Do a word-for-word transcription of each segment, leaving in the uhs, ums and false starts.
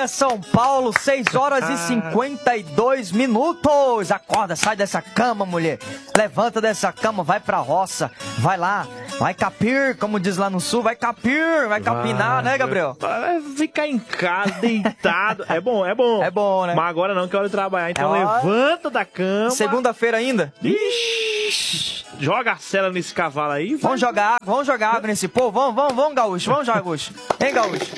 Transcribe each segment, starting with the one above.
dia, São Paulo, seis horas e cinquenta e dois minutos. Acorda, sai dessa cama, mulher. Levanta dessa cama, vai pra roça. Vai lá, vai capir, como diz lá no sul. Vai capir, vai capinar, vai, né, Gabriel? Vai ficar em casa, deitado. É bom, é bom. É bom, né? Mas agora não, que é hora de trabalhar. Então é levanta da cama. Segunda-feira ainda? Ixi, joga a cela nesse cavalo aí. Vamos jogar água, vamos jogar água nesse povo. Vamos, vamos, vamos, gaúcho. Vamos, gaúcho. Hein, gaúcho?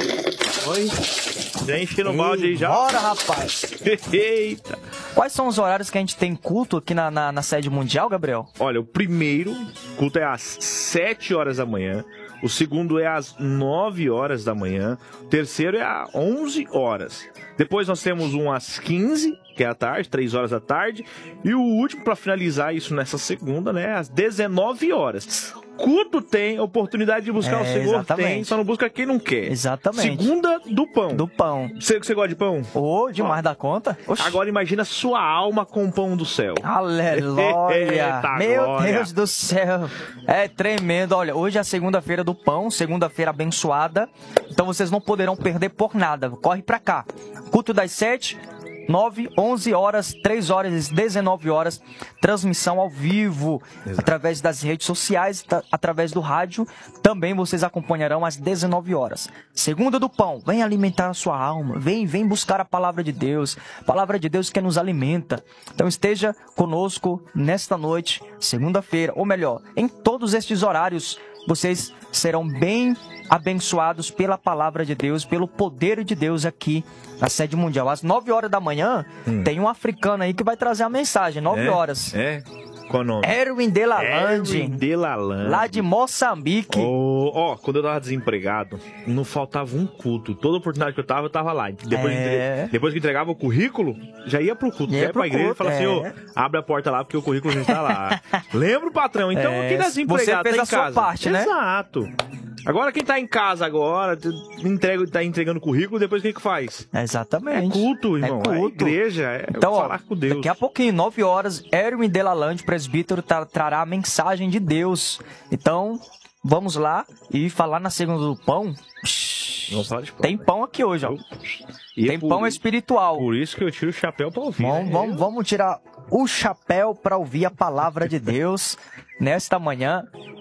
Oi. Já enchendo o balde aí já. Bora, rapaz. Eita. Quais são os horários que a gente tem culto aqui na, na, na sede mundial, Gabriel? Olha, o primeiro culto é às sete horas da manhã. O segundo é às nove horas da manhã. O terceiro é às onze horas. Depois nós temos um às quinze, que é à tarde, três horas da tarde. E o último, para finalizar isso nessa segunda, né, às dezenove horas. Culto tem, oportunidade de buscar é, o Senhor exatamente. tem, só não busca quem não quer. Exatamente. Segunda do pão. Do pão. Você, você gosta de pão? Ô, oh, demais Ó. da conta. Oxi. Agora imagina sua alma com o pão do céu. Aleluia. Meu glória. Deus do céu. É tremendo. Olha, hoje é a segunda-feira do pão, segunda-feira abençoada. Então vocês não poderão perder por nada. Corre pra cá. Culto das sete... nove, onze horas, três horas e dezenove horas, transmissão ao vivo, Exato. através das redes sociais, através do rádio, também vocês acompanharão às dezenove horas. Segunda do pão, vem alimentar a sua alma, vem, vem buscar a palavra de Deus, palavra de Deus que nos alimenta. Então esteja conosco nesta noite, segunda-feira, ou melhor, em todos estes horários, vocês serão bem abençoados pela palavra de Deus, pelo poder de Deus aqui na sede mundial. Às nove horas da manhã, hum. tem um africano aí que vai trazer a mensagem, nove é? horas. É? Qual o nome? Erwin Delalande. Erwin Delalande. Lá de Moçambique. Ó, oh, oh, quando eu tava desempregado, não faltava um culto. Toda oportunidade que eu tava, eu tava lá. Depois, é. de, depois que entregava o currículo, já ia pro culto. Já ia pra igreja e falava é. assim, ô, oh, abre a porta lá, porque o currículo já está lá. Lembra o patrão? Então, é. quem tá desempregado Você fez tá a em casa. Sua parte, né? Exato. Agora quem tá em casa agora, entrega, tá entregando o currículo, depois o que que faz? Exatamente. É culto, irmão. É, culto. é igreja, é então, falar ó, com Deus. Daqui a pouquinho, nove horas, Erwin Delalande, presbítero, tra trará a mensagem de Deus. Então, vamos lá e falar na segunda do pão. Vamos falar de pão. Tem pão aqui hoje, ó. E Tem é por, pão espiritual. Por isso que eu tiro o chapéu pra ouvir. Vamos, né? vamos, vamos tirar o chapéu para ouvir a palavra de Deus nesta manhã.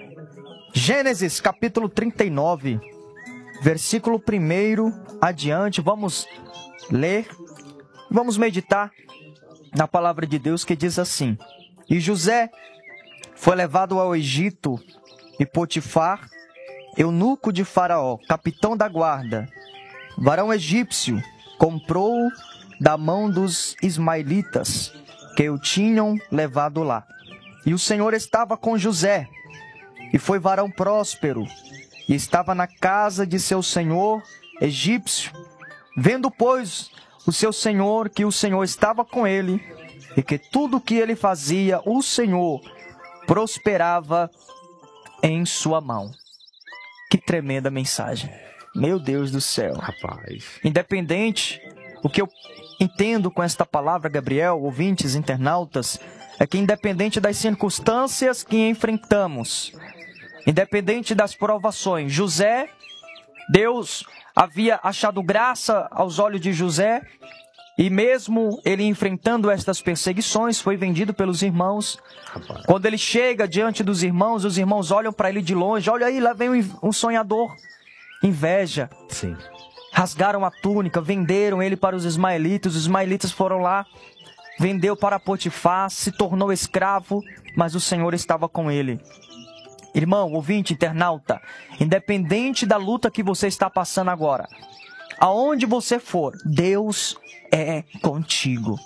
Gênesis, capítulo trinta e nove, versículo um adiante. Vamos ler, vamos meditar na palavra de Deus que diz assim: E José foi levado ao Egito, e Potifar, eunuco de Faraó, capitão da guarda, varão egípcio, comprou-o da mão dos ismaelitas, que o tinham levado lá. E o Senhor estava com José, e foi varão próspero, e estava na casa de seu senhor egípcio. Vendo, pois, o seu senhor que o Senhor estava com ele, e que tudo o que ele fazia, o Senhor prosperava em sua mão. Que tremenda mensagem. Meu Deus do céu. Rapaz. Independente, o que eu entendo com esta palavra, Gabriel, ouvintes, internautas, é que independente das circunstâncias que enfrentamos, independente das provações, José, Deus havia achado graça aos olhos de José, e mesmo ele enfrentando estas perseguições, foi vendido pelos irmãos. Rapaz. Quando ele chega diante dos irmãos, os irmãos olham para ele de longe, olha aí, lá vem um sonhador. Inveja. Sim. Rasgaram a túnica, venderam ele para os ismaelitas, os ismaelitas foram lá, vendeu para Potifar, se tornou escravo, mas o Senhor estava com ele. Irmão, ouvinte, internauta, independente da luta que você está passando agora, aonde você for, Deus é contigo.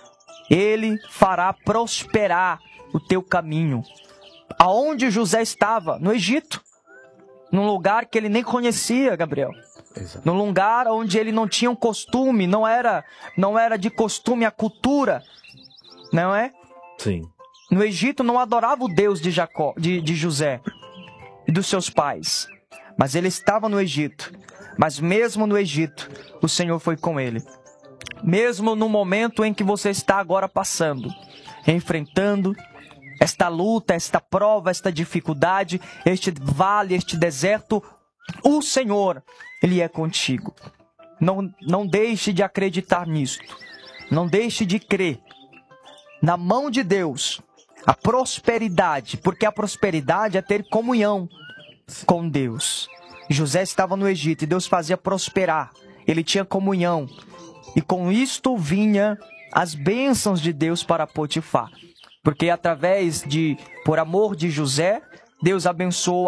Ele fará prosperar o teu caminho. Aonde José estava? No Egito. Num lugar que ele nem conhecia, Gabriel. Exato. Num lugar onde ele não tinha um costume, não era, não era de costume a cultura, não é? Sim. No Egito não adorava o Deus de Jacó, de, de José e dos seus pais. Mas ele estava no Egito. Mas mesmo no Egito, o Senhor foi com ele. Mesmo no momento em que você está agora passando, enfrentando esta luta, esta prova, esta dificuldade, este vale, este deserto, o Senhor, Ele é contigo. Não, não deixe de acreditar nisto. Não deixe de crer. Na mão de Deus, a prosperidade, porque a prosperidade é ter comunhão com Deus. José estava no Egito e Deus fazia prosperar. Ele tinha comunhão. E com isto vinha as bênçãos de Deus para Potifar. Porque através de, por amor de José, Deus abençoou